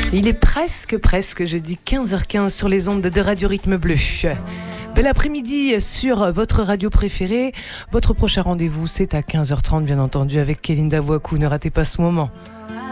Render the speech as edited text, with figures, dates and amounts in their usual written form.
Il est presque, je dis 15h15 sur les ondes de Radio Rythme Bleu. Bel après-midi sur votre radio préférée. Votre prochain rendez-vous, c'est à 15h30, bien entendu, avec Kélinda Bouakou. Ne ratez pas ce moment.